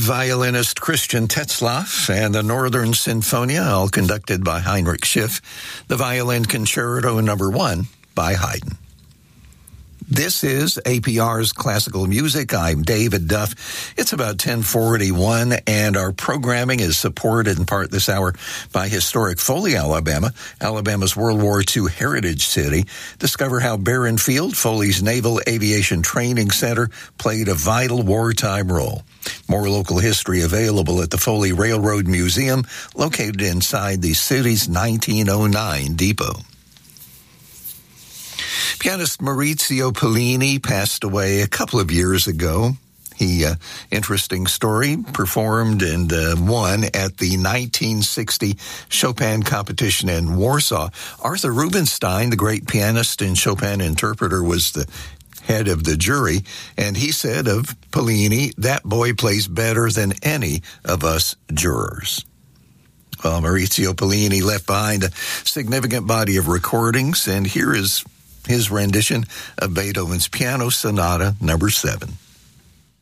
violinist Christian Tetzlaff and the Northern Sinfonia, all conducted by Heinrich Schiff, the Violin Concerto No. 1 by Haydn. This is APR's Classical Music. I'm David Duff. It's about 10:41, and our programming is supported in part this hour by historic Foley, Alabama, Alabama's World War II heritage city. Discover how Barron Field, Foley's Naval Aviation Training Center, played a vital wartime role. More local history available at the Foley Railroad Museum, located inside the city's 1909 depot. Pianist Maurizio Pollini passed away a couple of years ago. He, interesting story, performed and won at the 1960 Chopin competition in Warsaw. Arthur Rubinstein, the great pianist and Chopin interpreter, was the head of the jury, and he said of Pollini, "That boy plays better than any of us jurors." Well, Maurizio Pollini left behind a significant body of recordings, and here is his rendition of Beethoven's Piano Sonata No. 7.